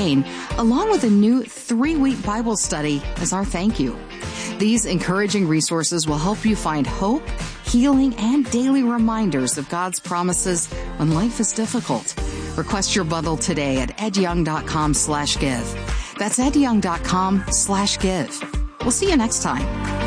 gain, along with a new 3-week Bible study as our thank you. These encouraging resources will help you find hope, healing, and daily reminders of God's promises when life is difficult. Request your bundle today at edyoung.com/give. That's edyoung.com/give. We'll see you next time.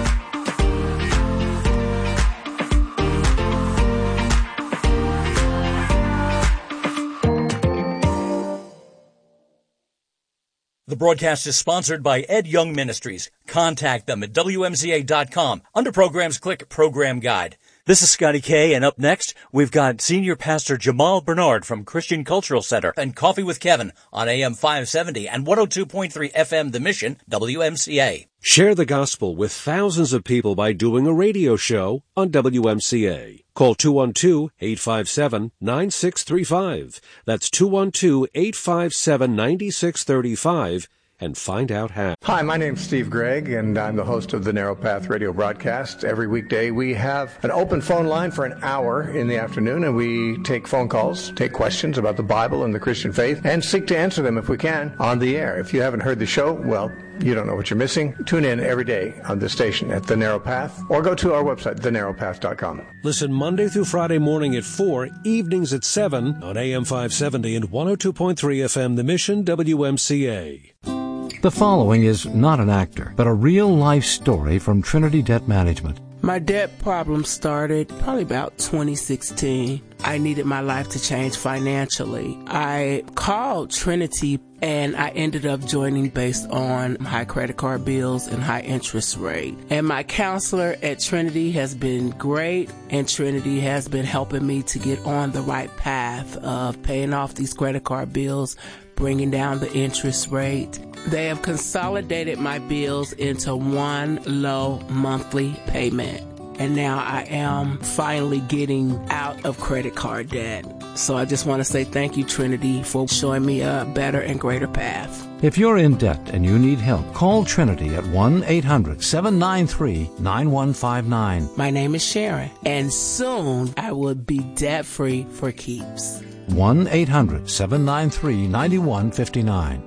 The broadcast is sponsored by Ed Young Ministries. Contact them at WMCA.com. Under programs, click Program Guide. This is Scotty K, and up next, we've got Senior Pastor Jamal Bernard from Christian Cultural Center and Coffee with Kevin on AM 570 and 102.3 FM The Mission, WMCA. Share the gospel with thousands of people by doing a radio show on WMCA. Call 212-857-9635. That's 212-857-9635 and find out how. Hi, my name's Steve Gregg, and I'm the host of the Narrow Path radio broadcast. Every weekday we have an open phone line for an hour in the afternoon, and we take phone calls, take questions about the Bible and the Christian faith, and seek to answer them if we can on the air. If you haven't heard the show, well, you don't know what you're missing. Tune in every day on the station at The Narrow Path, or go to our website, thenarrowpath.com. Listen Monday through Friday morning at 4, evenings at 7 on AM 570 and 102.3 FM The Mission, WMCA. The following is not an actor, but a real-life story from Trinity Debt Management. My debt problem started probably about 2016. I needed my life to change financially. I called Trinity and I ended up joining based on high credit card bills and high interest rate. And my counselor at Trinity has been great, and Trinity has been helping me to get on the right path of paying off these credit card bills, bringing down the interest rate. They have consolidated my bills into one low monthly payment. And now I am finally getting out of credit card debt. So I just want to say thank you, Trinity, for showing me a better and greater path. If you're in debt and you need help, call Trinity at 1-800-793-9159. My name is Sharon, and soon I will be debt-free for keeps. 1-800-793-9159.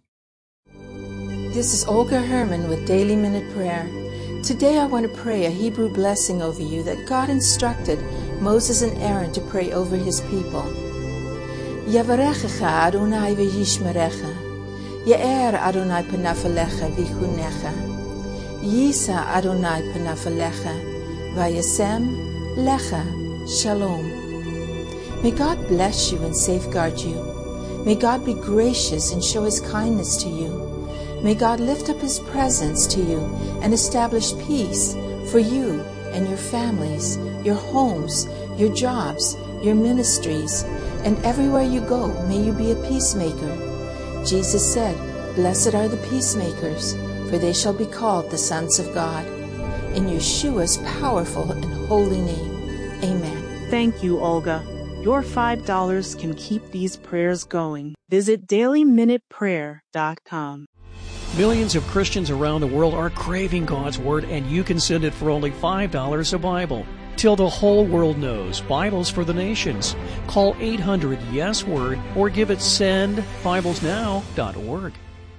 This is Olga Herman with Daily Minute Prayer. Today I want to pray a Hebrew blessing over you that God instructed Moses and Aaron to pray over his people. Yavarechecha Adonai v'yishmerecha. Ye'er Adonai panafalecha v'chunecha. Yisa Adonai panafalecha v'yasem lecha shalom. May God bless you and safeguard you. May God be gracious and show his kindness to you. May God lift up his presence to you and establish peace for you and your families, your homes, your jobs, your ministries, and everywhere you go, may you be a peacemaker. Jesus said, "Blessed are the peacemakers, for they shall be called the sons of God." In Yeshua's powerful and holy name, amen. Thank you, Olga. Your $5 can keep these prayers going. Visit dailyminuteprayer.com. Millions of Christians around the world are craving God's Word, and you can send it for only $5 a Bible. Till the whole world knows, Bibles for the Nations. Call 800-YES-WORD or give it sendbiblesnow.org.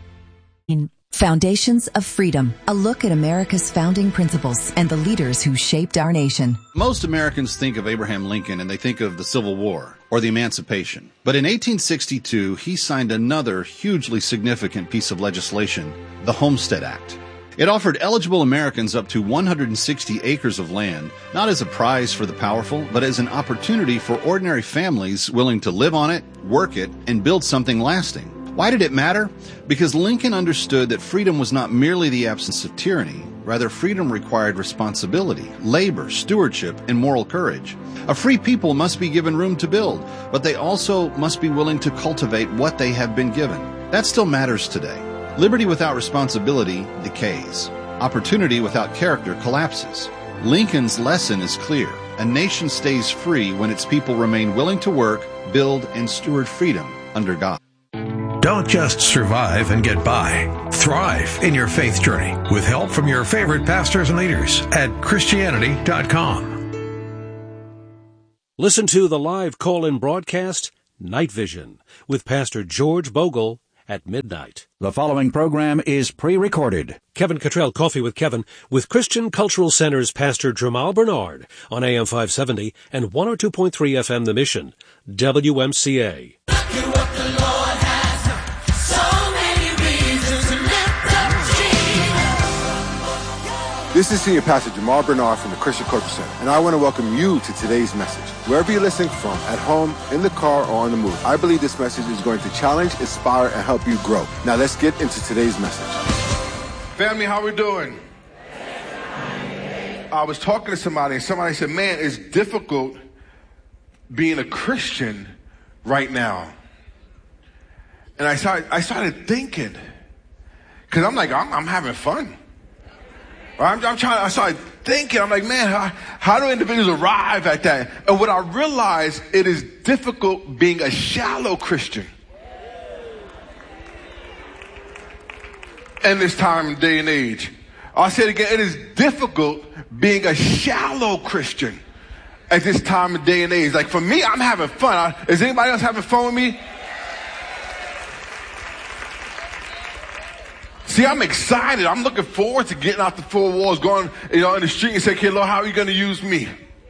Foundations of Freedom, a look at America's founding principles and the leaders who shaped our nation. Most Americans think of Abraham Lincoln and they think of the Civil War or the Emancipation. But in 1862, he signed another hugely significant piece of legislation, the Homestead Act. It offered eligible Americans up to 160 acres of land, not as a prize for the powerful, but as an opportunity for ordinary families willing to live on it, work it, and build something lasting. Why did it matter? Because Lincoln understood that freedom was not merely the absence of tyranny. Rather, freedom required responsibility, labor, stewardship, and moral courage. A free people must be given room to build, but they also must be willing to cultivate what they have been given. That still matters today. Liberty without responsibility decays. Opportunity without character collapses. Lincoln's lesson is clear. A nation stays free when its people remain willing to work, build, and steward freedom under God. Don't just survive and get by. Thrive in your faith journey with help from your favorite pastors and leaders at Christianity.com. Listen to the live call-in broadcast, Night Vision, with Pastor George Bogle at midnight. The following program is pre-recorded. Kevin Cottrell, Coffee with Kevin, with Christian Cultural Center's Pastor Jamal Bernard on AM 570 and 102.3 FM The Mission, WMCA. This is Senior Pastor Jamal Bernard from the Christian Cultural Center, and I want to welcome you to today's message. Wherever you're listening from, at home, in the car, or on the move, I believe this message is going to challenge, inspire, and help you grow. Now let's get into today's message. Family, how we doing? I was talking to somebody, and somebody said, man, it's difficult being a Christian right now. And I started thinking, because I'm like, I'm having fun. I started thinking, I'm like, man, how do individuals arrive at that? And what I realized, it is difficult being a shallow Christian in this time and day and age. I'll say it again, it is difficult being a shallow Christian at this time and day and age. Like for me, I'm having fun. Is anybody else having fun with me? See, I'm excited. I'm looking forward to getting out the four walls, going, in the street and say, okay, Lord, how are you going to use me?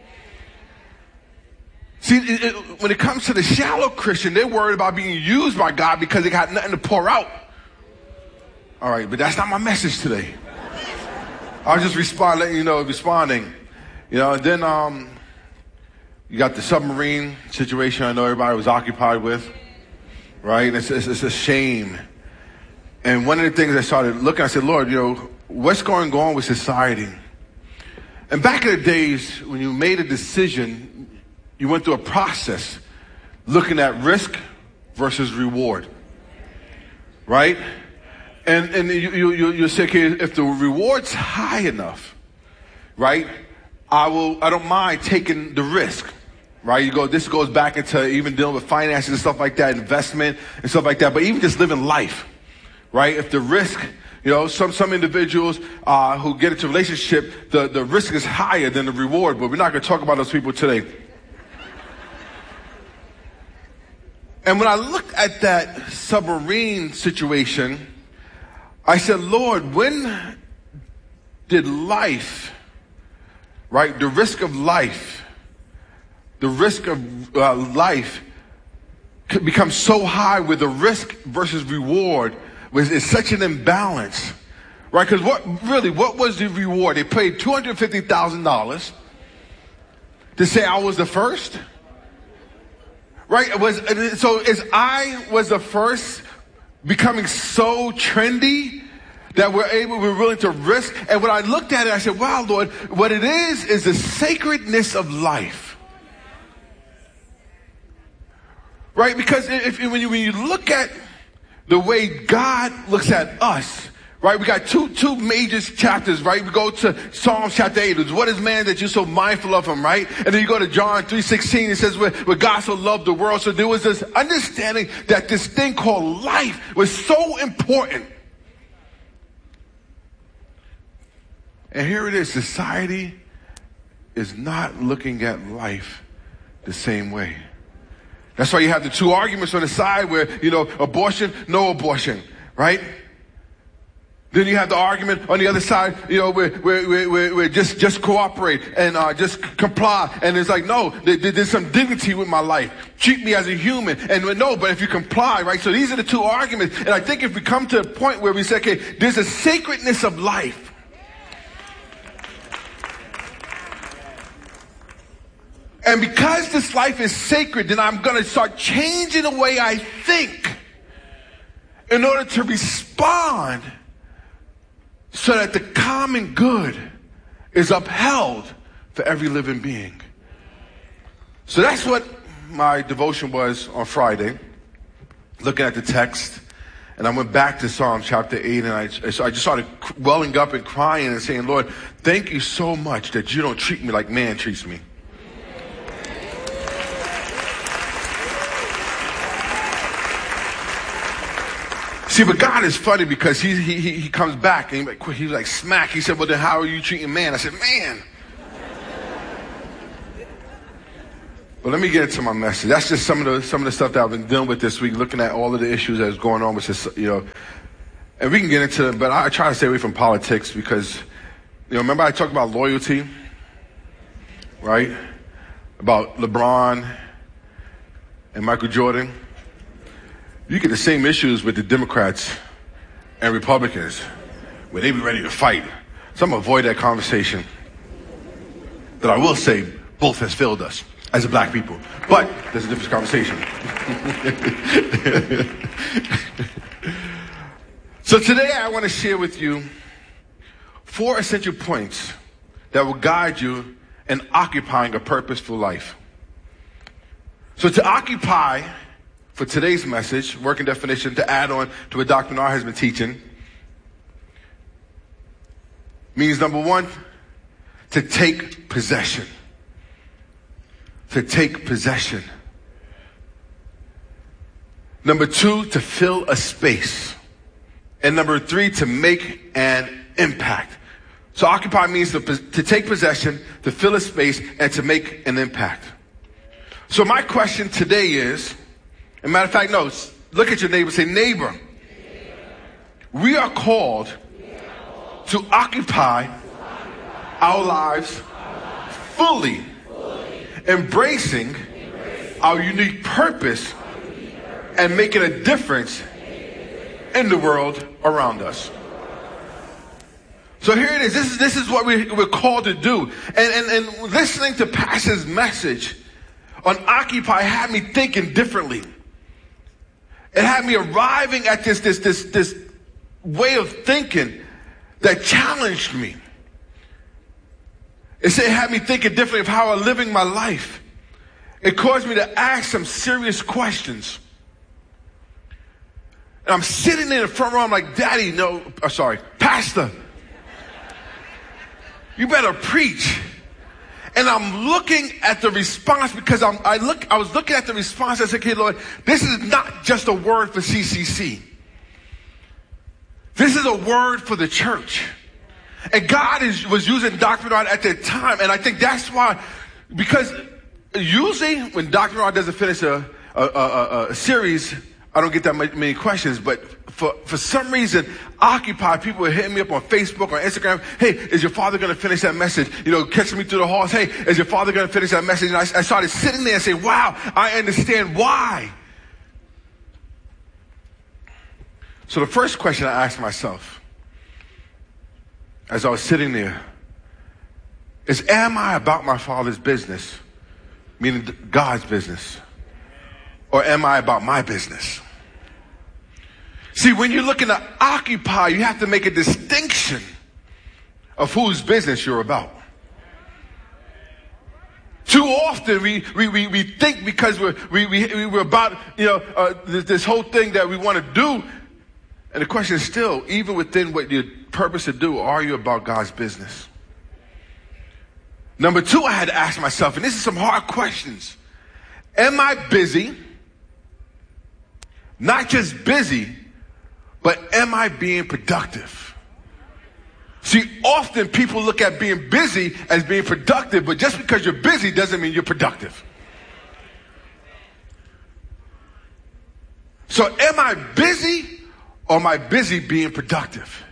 See, when it comes to the shallow Christian, they're worried about being used by God because they got nothing to pour out. All right, but that's not my message today. I'll just responding. And then you got the submarine situation I know everybody was occupied with, right? It's a shame. And one of the things I started looking, I said, Lord, what's going on with society? And back in the days when you made a decision, you went through a process looking at risk versus reward, right? And you say, okay, if the reward's high enough, right, I don't mind taking the risk, right? This goes back into even dealing with finances and stuff like that, investment and stuff like that, but even just living life. Right? If the risk, some individuals who get into a relationship, the risk is higher than the reward, but we're not going to talk about those people today. And when I looked at that submarine situation, I said, Lord, when did life, right, the risk of life could become so high with the risk versus reward is such an imbalance, right? Because what was the reward? They paid $250,000 to say I was the first, right? So as I was the first, becoming so trendy that we're willing to risk. And when I looked at it, I said, wow, Lord, what it is the sacredness of life, right? Because when you look at the way God looks at us, right? We got two major chapters, right? We go to Psalms chapter 8. It's what is man that you're so mindful of him, right? And then you go to John 3:16. It says where God so loved the world. So there was this understanding that this thing called life was so important. And here it is. Society is not looking at life the same way. That's why you have the two arguments on the side where, abortion, no abortion, right? Then you have the argument on the other side, where just cooperate and just comply. And it's like, no, there's some dignity with my life. Treat me as a human. And no, but if you comply, right? So these are the two arguments. And I think if we come to a point where we say, okay, there's a sacredness of life. And because this life is sacred, then I'm going to start changing the way I think in order to respond so that the common good is upheld for every living being. So that's what my devotion was on Friday, looking at the text. And I went back to Psalm chapter 8, and I just started welling up and crying and saying, Lord, thank you so much that you don't treat me like man treats me. See, but God is funny because he comes back and he's like smack. He said, well, then how are you treating man? I said, man. But let me get into my message. That's just some of the stuff that I've been dealing with this week, looking at all of the issues that's going on with this, and we can get into it, but I try to stay away from politics because, remember I talked about loyalty, right? About LeBron and Michael Jordan. You get the same issues with the Democrats and Republicans where they be ready to fight. So I'm going to avoid that conversation. But I will say both has failed us as a black people. But there's a different conversation. So today I want to share with you 4 essential points that will guide you in occupying a purposeful life. So to occupy, for today's message, working definition to add on to what Dr. Bernard has been teaching, means number 1, to take possession. To take possession. Number 2, to fill a space. And number 3, to make an impact. So occupy means to take possession, to fill a space, and to make an impact. So my question today is, as a matter of fact, no, look at your neighbor, say, neighbor, we are called to occupy our lives fully, embracing our unique purpose and making a difference in the world around us. So here it is. This is what we're called to do. And listening to Pastor's message on Occupy had me thinking differently. It had me arriving at this way of thinking that challenged me. It had me thinking differently of how I'm living my life. It caused me to ask some serious questions. And I'm sitting in the front row, I'm like, Pastor, you better preach. And I'm looking at the response because I was looking at the response. I said, okay, Lord, this is not just a word for CCC. This is a word for the church. And God was using Dr. Bernard at that time. And I think that's why, because usually when Dr. Bernard doesn't finish a series, I don't get that many questions, but for some reason, Occupy, people are hitting me up on Facebook or Instagram. Hey, is your father going to finish that message? Catching me through the halls. Hey, is your father going to finish that message? And I started sitting there and saying, wow, I understand why. So the first question I asked myself as I was sitting there is, am I about my father's business, meaning God's business, or am I about my business? See, when you're looking to occupy, you have to make a distinction of whose business you're about. Too often we think because we're about this whole thing that we want to do, and the question is still, even within what your purpose to do, are you about God's business? Number 2, I had to ask myself, and this is some hard questions. Am I busy? Not just busy, but am I being productive? See, often people look at being busy as being productive, but just because you're busy doesn't mean you're productive. So am I busy or am I busy being productive?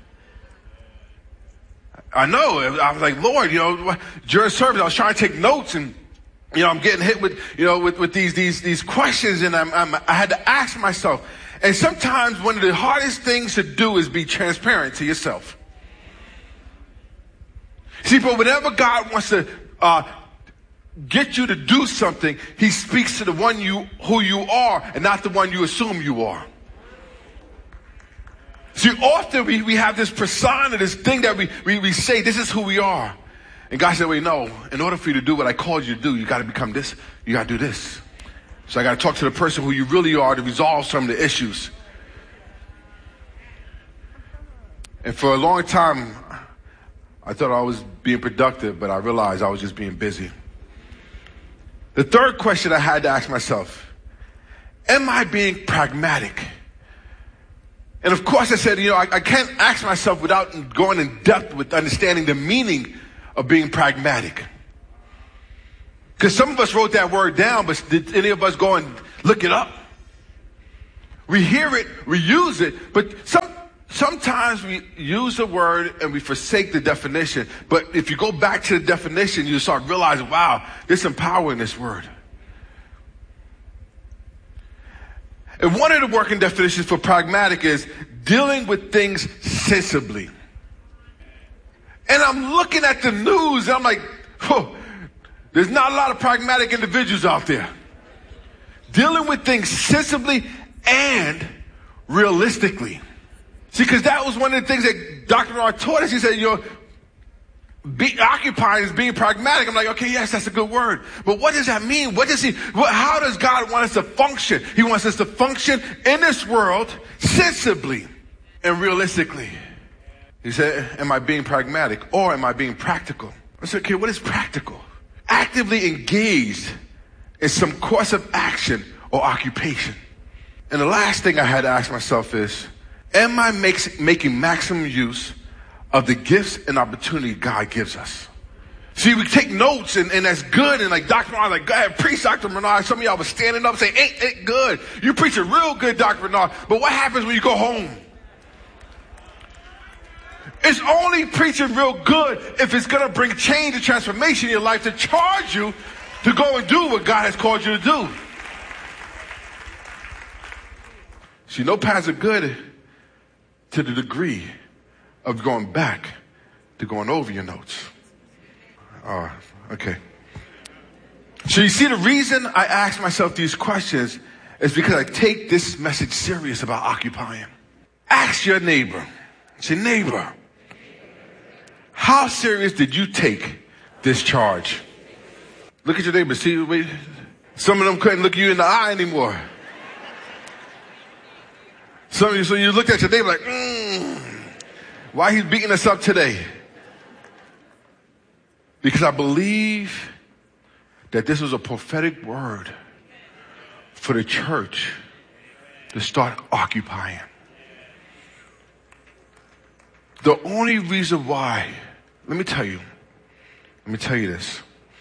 I know, I was like, Lord, during service I was trying to take notes and I'm getting hit with, with these questions, and I had to ask myself. And sometimes one of the hardest things to do is be transparent to yourself. See, but whenever God wants to get you to do something, He speaks to the one who you are, and not the one you assume you are. See, often we have this persona, this thing that we say, this is who we are. And God said, wait, no, in order for you to do what I called you to do, you got to become this, you got to do this. So I got to talk to the person who you really are to resolve some of the issues. And for a long time, I thought I was being productive, but I realized I was just being busy. The third question I had to ask myself, am I being pragmatic? And of course I said, I can't ask myself without going in depth with understanding the meaning of being pragmatic. Because some of us wrote that word down, but did any of us go and look it up? We hear it, we use it, but sometimes we use the word and we forsake the definition. But if you go back to the definition, you start realizing, wow, there's some power in this word. And one of the working definitions for pragmatic is dealing with things sensibly. And I'm looking at the news and I'm like, oh, there's not a lot of pragmatic individuals out there. Dealing with things sensibly and realistically. See, because that was one of the things that Dr. Bernard taught us. He said, occupying is being pragmatic. I'm like, okay, yes, that's a good word. But what does that mean? How does God want us to function? He wants us to function in this world sensibly and realistically. He said, am I being pragmatic or am I being practical? I said, okay, what is practical? Actively engaged in some course of action or occupation. And the last thing I had to ask myself is, am I making maximum use of the gifts and opportunity God gives us? See, we take notes and that's good. And like Dr. Bernard, like, go ahead, preach, Dr. Bernard. Some of y'all was standing up saying, ain't good. You preach it real good, Dr. Bernard. But what happens when you go home? It's only preaching real good if it's going to bring change and transformation in your life to charge you to go and do what God has called you to do. See, notepads are good to the degree of going back to going over your notes. Okay. So you see, the reason I ask myself these questions is because I take this message serious about occupying. Ask your neighbor. Say, neighbor, how serious did you take this charge? Look at your neighbor. See, some of them couldn't look you in the eye anymore. Some of you, so you looked at your neighbor like, why he's beating us up today? Because I believe that this was a prophetic word for the church to start occupying. The only reason why, let me tell you this.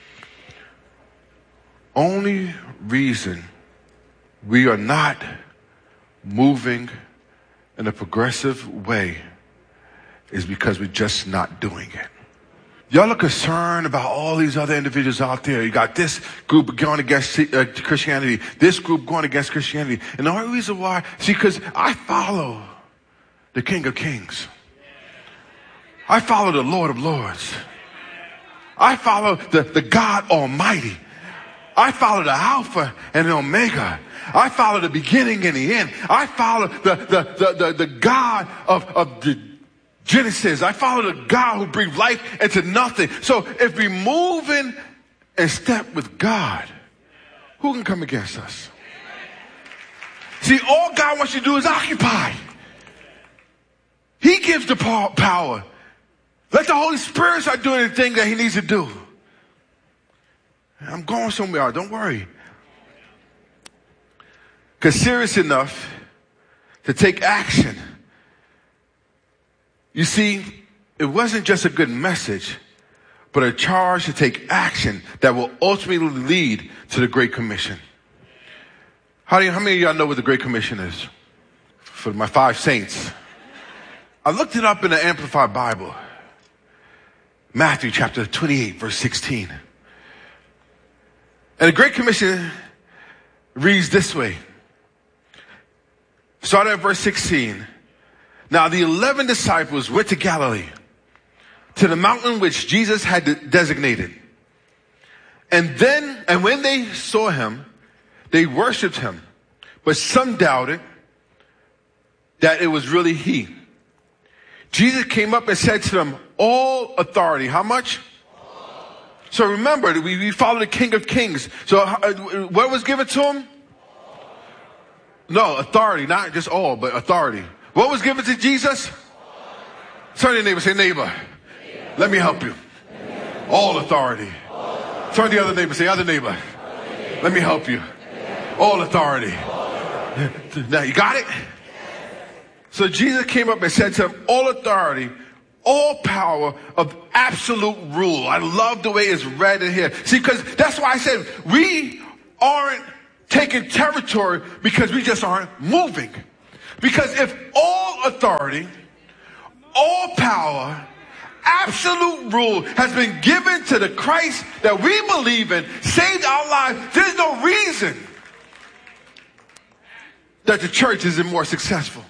Only reason we are not moving in a progressive way is because we're just not doing it. Y'all are concerned about all these other individuals out there. You got this group going against Christianity, this group going against Christianity. And the only reason why, see, because I follow the King of Kings. I follow the Lord of Lords. I follow the God Almighty. I follow the Alpha and the Omega. I follow the beginning and the end. I follow the God of the Genesis. I follow the God who breathed life into nothing. So if we move in and step with God, who can come against us? See, all God wants you to do is occupy. He gives the power. Let the Holy Spirit start doing the thing that he needs to do. I'm going somewhere. Don't worry. Because serious enough to take action. You see, it wasn't just a good message, but a charge to take action that will ultimately lead to the Great Commission. How many of y'all know what the Great Commission is? For my 5 saints. I looked it up in the Amplified Bible. Matthew chapter 28, verse 16. And the Great Commission reads this way. Starting at verse 16. Now the 11 disciples went to Galilee, to the mountain which Jesus had designated. And when they saw him, they worshiped him. But some doubted that it was really he. Jesus came up and said to them, all authority. How much? So remember, we follow the King of Kings. So what was given to him? No, authority, not just all, but authority. What was given to Jesus? Turn to your neighbor, say, neighbor, let me help you. All authority. Turn to the other neighbor, say, other neighbor, let me help you. All authority. Now, you got it? So Jesus came up and said to him, all authority all power of absolute rule. I love the way it's read in here. See, because that's why I said we aren't taking territory because we just aren't moving. Because if all authority, all power, absolute rule has been given to the Christ that we believe in, saved our lives, there's no reason that the church isn't more successful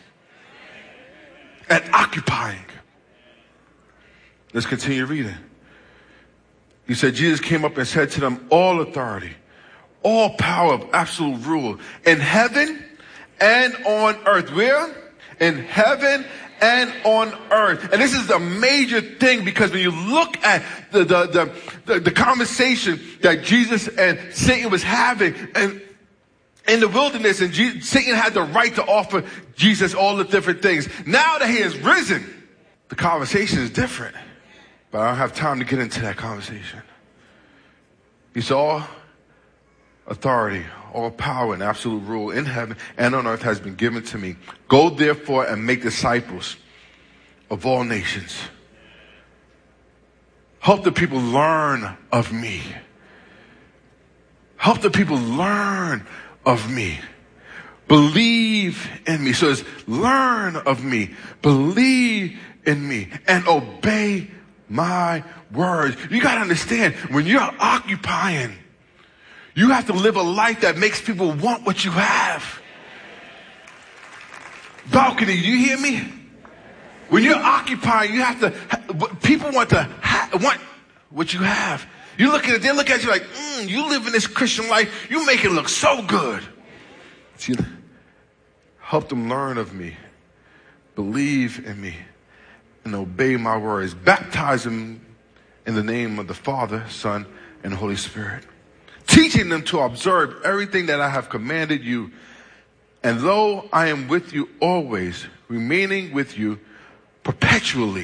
at occupying. Let's continue reading. He said, Jesus came up and said to them, all authority, all power of absolute rule in heaven and on earth. Where? In heaven and on earth. And this is the major thing, because when you look at the conversation that Jesus and Satan was having and in the wilderness, and Satan had the right to offer Jesus all the different things. Now that he has risen, the conversation is different. But I don't have time to get into that conversation. He said, all authority, all power and absolute rule in heaven and on earth has been given to me. Go therefore and make disciples of all nations. Help the people learn of me. Help the people learn of me. Believe in me. So it's learn of me, believe in me, and obey my words. You got to understand, when you're occupying, you have to live a life that makes people want what you have. Balcony, you hear me? When you're occupying, you have to, people want what you have. You look at it, they look at you like, you live in this Christian life, you make it look so good. See, help them learn of me, believe in me, and obey my words. Baptize them in the name of the Father, Son, and Holy Spirit, teaching them to observe everything that I have commanded you. And lo, I am with you always, remaining with you perpetually.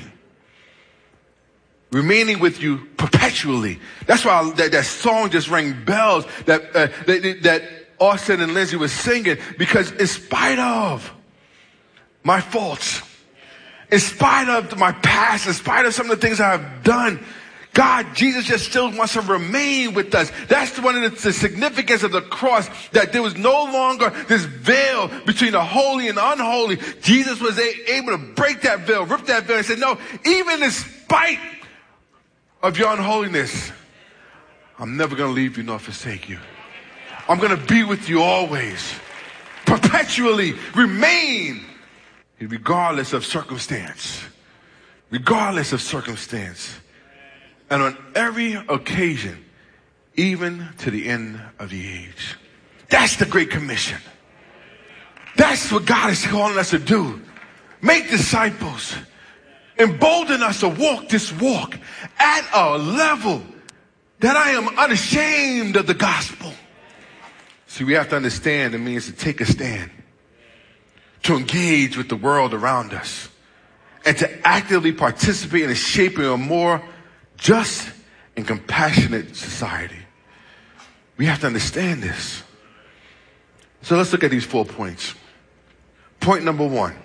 Remaining with you perpetually. That's why that song just rang bells that Austin and Lindsay was singing, because in spite of my faults, in spite of my past, in spite of some of the things I have done, God, Jesus just still wants to remain with us. That's one of the significance of the cross, that there was no longer this veil between the holy and the unholy. Jesus was able to break that veil, rip that veil, and say, no, even in spite of your unholiness, I'm never going to leave you nor forsake you. I'm going to be with you always, perpetually, remain, regardless of circumstance. Regardless of circumstance. And on every occasion, even to the end of the age. That's the Great Commission. That's what God is calling us to do. Make disciples. Embolden us to walk this walk at a level that I am unashamed of the gospel. See, we have to understand it means to take a stand, to engage with the world around us, and to actively participate in shaping a more just and compassionate society. We have to understand this. So let's look at these 4 points. Point number one.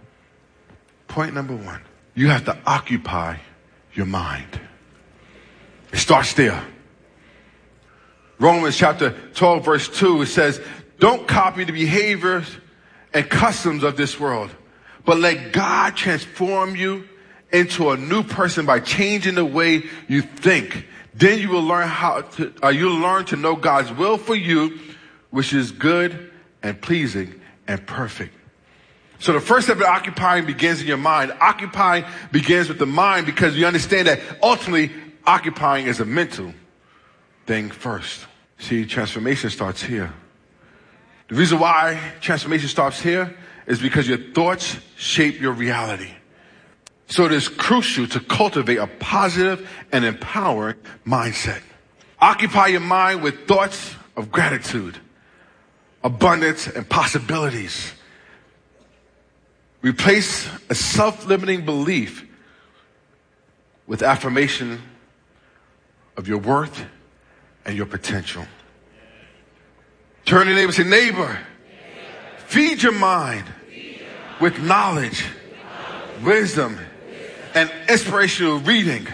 You have to occupy your mind. It starts there. Romans chapter 12 verse 2, it says, don't copy the behaviors and customs of this world, but let God transform you into a new person by changing the way you think. Then you will learn you'll learn to know God's will for you, which is good and pleasing and perfect. So the first step of occupying begins in your mind. Occupying begins with the mind, because you understand that ultimately occupying is a mental thing first. See, transformation starts here. The reason why transformation starts here is because your thoughts shape your reality. So it is crucial to cultivate a positive and empowering mindset. Occupy your mind with thoughts of gratitude, abundance, and possibilities. Replace a self-limiting belief with affirmation of your worth and your potential. Turn to your neighbor and say, neighbor, feed your mind with knowledge, wisdom, and inspirational reading.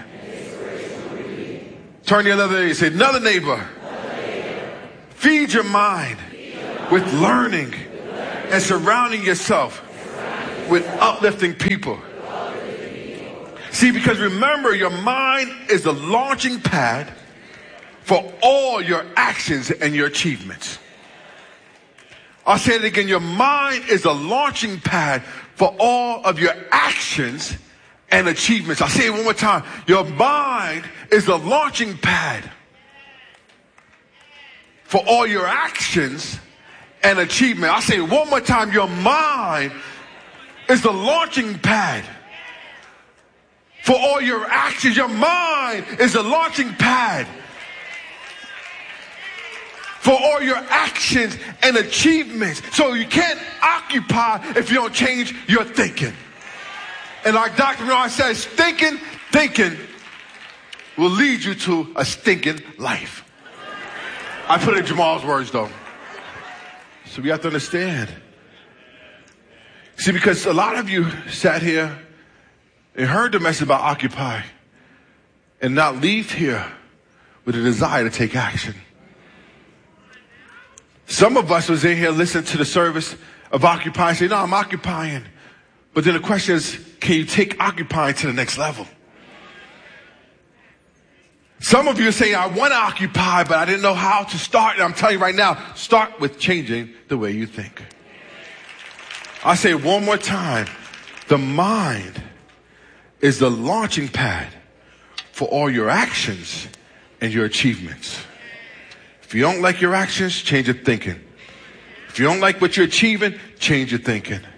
Turn the other way. Say, another neighbor. Feed your mind with learning and surrounding yourself with uplifting people. See, because remember, your mind is the launching pad for all your actions and your achievements. I'll say it again. Your mind is the launching pad for all of your actions and achievements. I'll say it one more time. Your mind is the launching pad for all your actions and achievement. I'll say it one more time. Your mind is the launching pad for all your actions. Your mind is the launching pad for all your actions and achievements. So you can't occupy if you don't change your thinking. And like Dr. Bernard says, thinking will lead you to a stinking life. I put it in Jamal's words, though. So we have to understand. See, because a lot of you sat here and heard the message about Occupy and not leave here with a desire to take action. Some of us was in here listening to the service of Occupy and say, no, I'm occupying. But then the question is, can you take occupying to the next level? Some of you say, I want to occupy, but I didn't know how to start. And I'm telling you right now, start with changing the way you think. I say it one more time. The mind is the launching pad for all your actions and your achievements. If you don't like your actions, change your thinking. If you don't like what you're achieving, change your thinking.